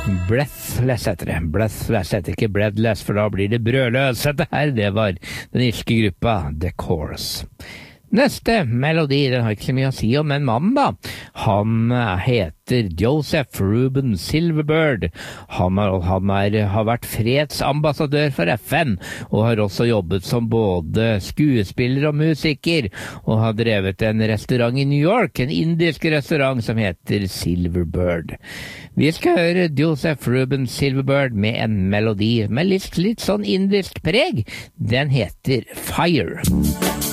Breathless heter det. Breathless heter ikke breadless, for da blir det brødløs. Dette her, det var den irske gruppa The Chorus. Neste melodi, den har ikke så mye å si om, men mannen da, han heter Joseph Reuben Silverbird. Han har vært fredsambassadør for FN, og har også jobbet som både skuespiller og musiker, og har drevet en restaurant i New York, en indisk restaurant som heter Silverbird. Vi skal høre Joseph Reuben Silverbird med en melodi med litt sånn indisk preg. Den heter Fire.